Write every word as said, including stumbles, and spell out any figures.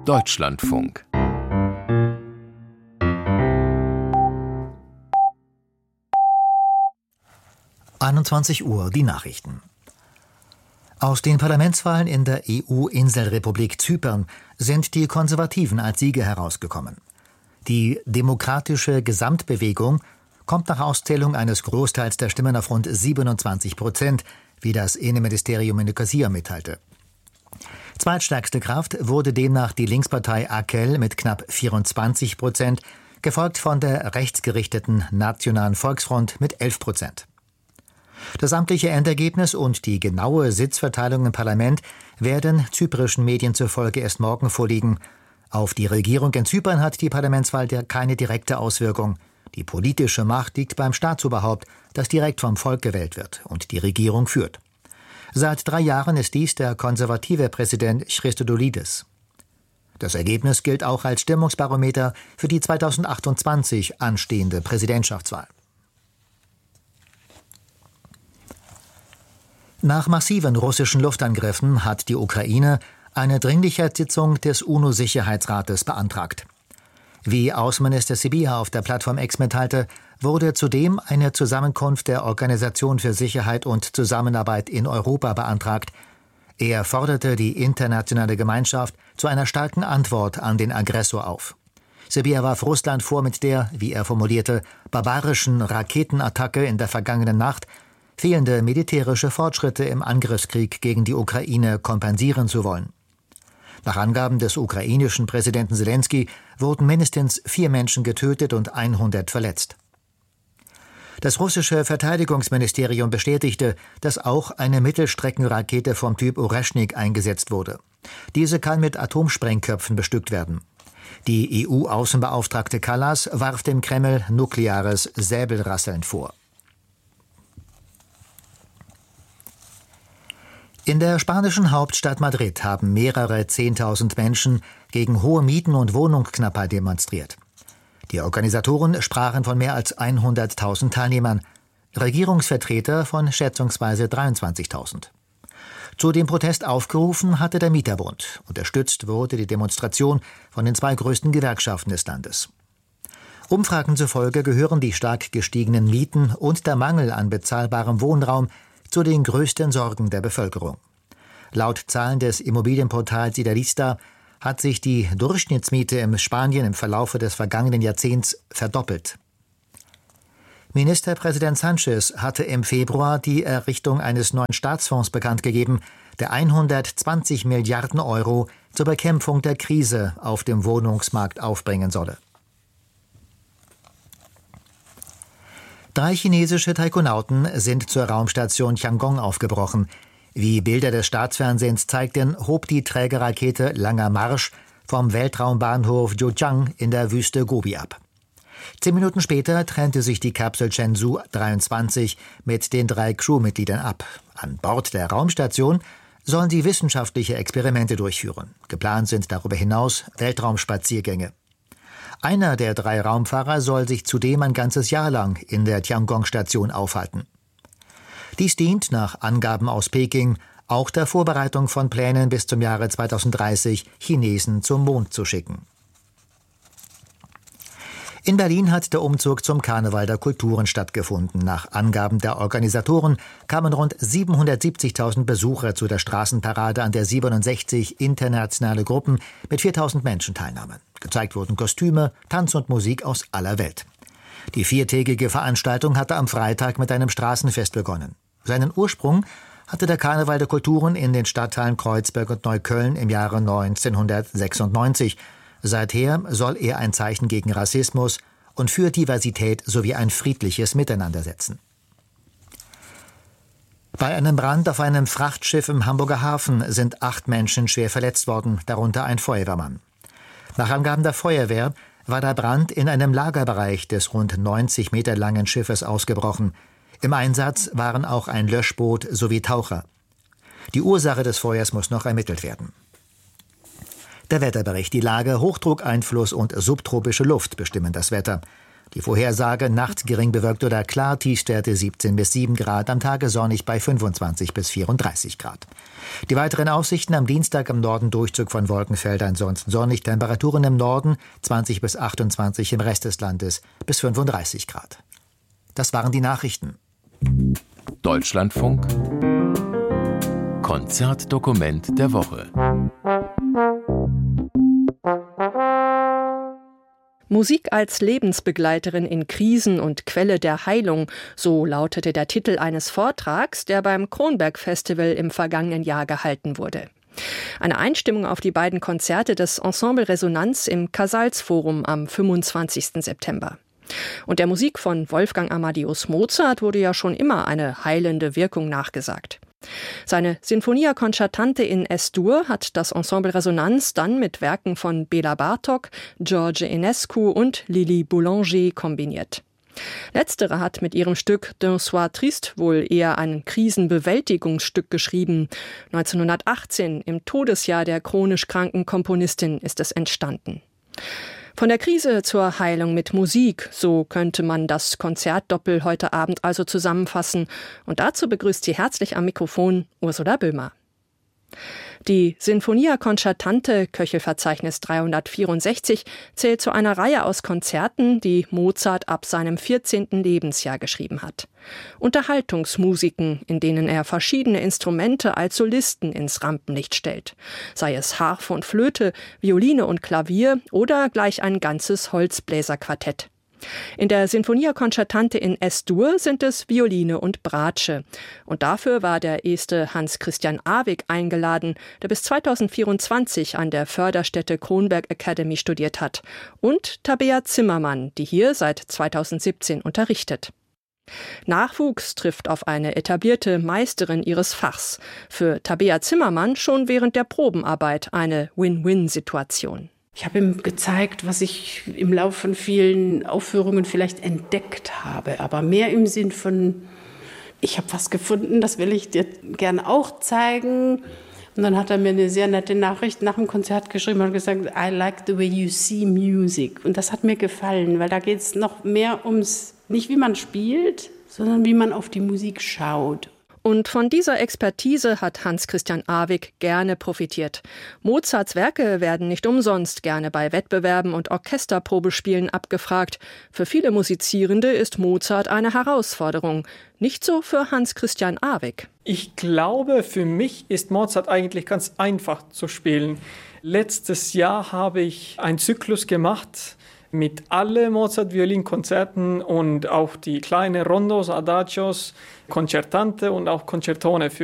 Deutschlandfunk. einundzwanzig Uhr, die Nachrichten. Aus den Parlamentswahlen in der E U-Inselrepublik Zypern sind die Konservativen als Sieger herausgekommen. Die Demokratische Gesamtbewegung kommt nach Auszählung eines Großteils der Stimmen auf rund siebenundzwanzig Prozent, wie das Innenministerium in Nikosia mitteilte. Zweitstärkste Kraft wurde demnach die Linkspartei AKEL mit knapp vierundzwanzig Prozent, gefolgt von der rechtsgerichteten Nationalen Volksfront mit elf Prozent. Das amtliche Endergebnis und die genaue Sitzverteilung im Parlament werden zyprischen Medien zufolge erst morgen vorliegen. Auf die Regierung in Zypern hat die Parlamentswahl keine direkte Auswirkung. Die politische Macht liegt beim Staatsoberhaupt, das direkt vom Volk gewählt wird und die Regierung führt. Seit drei Jahren ist dies der konservative Präsident Christodoulidis. Das Ergebnis gilt auch als Stimmungsbarometer für die zweitausendachtundzwanzig anstehende Präsidentschaftswahl. Nach massiven russischen Luftangriffen hat die Ukraine eine Dringlichkeitssitzung des UNO-Sicherheitsrates beantragt. Wie Außenminister Sybiha auf der Plattform X mitteilte, wurde zudem eine Zusammenkunft der Organisation für Sicherheit und Zusammenarbeit in Europa beantragt. Er forderte die internationale Gemeinschaft zu einer starken Antwort an den Aggressor auf. Sybiha warf Russland vor, mit der, wie er formulierte, barbarischen Raketenattacke in der vergangenen Nacht fehlende militärische Fortschritte im Angriffskrieg gegen die Ukraine kompensieren zu wollen. Nach Angaben des ukrainischen Präsidenten Selenskyj wurden mindestens vier Menschen getötet und hundert verletzt. Das russische Verteidigungsministerium bestätigte, dass auch eine Mittelstreckenrakete vom Typ Oreschnik eingesetzt wurde. Diese kann mit Atomsprengköpfen bestückt werden. Die E U-Außenbeauftragte Kallas warf dem Kreml nukleares Säbelrasseln vor. In der spanischen Hauptstadt Madrid haben mehrere Zehntausend Menschen gegen hohe Mieten und Wohnungsknappheit demonstriert. Die Organisatoren sprachen von mehr als hunderttausend Teilnehmern, Regierungsvertreter von schätzungsweise dreiundzwanzigtausend. Zu dem Protest aufgerufen hatte der Mieterbund. Unterstützt wurde die Demonstration von den zwei größten Gewerkschaften des Landes. Umfragen zufolge gehören die stark gestiegenen Mieten und der Mangel an bezahlbarem Wohnraum zu den größten Sorgen der Bevölkerung. Laut Zahlen des Immobilienportals Idealista hat sich die Durchschnittsmiete in Spanien im Verlaufe des vergangenen Jahrzehnts verdoppelt. Ministerpräsident Sánchez hatte im Februar die Errichtung eines neuen Staatsfonds bekannt gegeben, der hundertzwanzig Milliarden Euro zur Bekämpfung der Krise auf dem Wohnungsmarkt aufbringen solle. Drei chinesische Taikonauten sind zur Raumstation Tiangong aufgebrochen. Wie Bilder des Staatsfernsehens zeigten, hob die Trägerrakete Langer Marsch vom Weltraumbahnhof Zhoushan in der Wüste Gobi ab. Zehn Minuten später trennte sich die Kapsel Shenzhou dreiundzwanzig mit den drei Crewmitgliedern ab. An Bord der Raumstation sollen sie wissenschaftliche Experimente durchführen. Geplant sind darüber hinaus Weltraumspaziergänge. Einer der drei Raumfahrer soll sich zudem ein ganzes Jahr lang in der Tiangong-Station aufhalten. Dies dient nach Angaben aus Peking auch der Vorbereitung von Plänen, bis zum Jahre zweitausenddreißig Chinesen zum Mond zu schicken. In Berlin hat der Umzug zum Karneval der Kulturen stattgefunden. Nach Angaben der Organisatoren kamen rund siebenhundertsiebzigtausend Besucher zu der Straßenparade, an der siebenundsechzig internationale Gruppen mit viertausend Menschen teilnahmen. Gezeigt wurden Kostüme, Tanz und Musik aus aller Welt. Die viertägige Veranstaltung hatte am Freitag mit einem Straßenfest begonnen. Seinen Ursprung hatte der Karneval der Kulturen in den Stadtteilen Kreuzberg und Neukölln im Jahre neunzehnhundertsechsundneunzig. Seither soll er ein Zeichen gegen Rassismus und für Diversität sowie ein friedliches Miteinander setzen. Bei einem Brand auf einem Frachtschiff im Hamburger Hafen sind acht Menschen schwer verletzt worden, darunter ein Feuerwehrmann. Nach Angaben der Feuerwehr war der Brand in einem Lagerbereich des rund neunzig Meter langen Schiffes ausgebrochen. Im Einsatz waren auch ein Löschboot sowie Taucher. Die Ursache des Feuers muss noch ermittelt werden. Der Wetterbericht: Die Lage, Hochdruckeinfluss und subtropische Luft bestimmen das Wetter. Die Vorhersage: nachts gering bewölkt oder klar, Tiefstwerte siebzehn bis sieben Grad, am Tage sonnig bei fünfundzwanzig bis vierunddreißig Grad. Die weiteren Aussichten: am Dienstag im Norden Durchzug von Wolkenfeldern, ansonsten sonnig, Temperaturen im Norden zwanzig bis achtundzwanzig, im Rest des Landes bis fünfunddreißig Grad. Das waren die Nachrichten. Deutschlandfunk Konzertdokument der Woche. Musik als Lebensbegleiterin in Krisen und Quelle der Heilung, so lautete der Titel eines Vortrags, der beim Kronberg Festival im vergangenen Jahr gehalten wurde. Eine Einstimmung auf die beiden Konzerte des Ensemble Resonanz im Casals-Forum am fünfundzwanzigsten September. Und der Musik von Wolfgang Amadeus Mozart wurde ja schon immer eine heilende Wirkung nachgesagt. Seine Sinfonia Concertante in Es-Dur hat das Ensemble Resonanz dann mit Werken von Béla Bartók, George Enescu und Lili Boulanger kombiniert. Letztere hat mit ihrem Stück D'un Soir Triste wohl eher ein Krisenbewältigungsstück geschrieben. neunzehnhundertachtzehn, im Todesjahr der chronisch kranken Komponistin, ist es entstanden. Von der Krise zur Heilung mit Musik, so könnte man das Konzertdoppel heute Abend also zusammenfassen. Und dazu begrüßt sie herzlich am Mikrofon Ursula Böhmer. Die Sinfonia Concertante, Köchelverzeichnis dreihundertvierundsechzig, zählt zu einer Reihe aus Konzerten, die Mozart ab seinem vierzehnten Lebensjahr geschrieben hat. Unterhaltungsmusiken, in denen er verschiedene Instrumente als Solisten ins Rampenlicht stellt. Sei es Harfe und Flöte, Violine und Klavier oder gleich ein ganzes Holzbläserquartett. In der Sinfonia Concertante in Es-Dur sind es Violine und Bratsche. Und dafür war der Este Hans Christian Awig eingeladen, der bis zweitausendvierundzwanzig an der Förderstätte Kronberg Academy studiert hat. Und Tabea Zimmermann, die hier seit zweitausendsiebzehn unterrichtet. Nachwuchs trifft auf eine etablierte Meisterin ihres Fachs. Für Tabea Zimmermann schon während der Probenarbeit eine Win-Win-Situation. Ich habe ihm gezeigt, was ich im Laufe von vielen Aufführungen vielleicht entdeckt habe, aber mehr im Sinn von, ich habe was gefunden, das will ich dir gerne auch zeigen. Und dann hat er mir eine sehr nette Nachricht nach dem Konzert geschrieben und gesagt, I like the way you see music. Und das hat mir gefallen, weil da geht es noch mehr ums, nicht wie man spielt, sondern wie man auf die Musik schaut. Und von dieser Expertise hat Hans Christian Awig gerne profitiert. Mozarts Werke werden nicht umsonst gerne bei Wettbewerben und Orchesterprobespielen abgefragt. Für viele Musizierende ist Mozart eine Herausforderung. Nicht so für Hans Christian Awig. Ich glaube, für mich ist Mozart eigentlich ganz einfach zu spielen. Letztes Jahr habe ich einen Zyklus gemacht mit allen Mozart-Violinkonzerten und auch die kleinen Rondos, Adagios, Concertante und auch Concertone für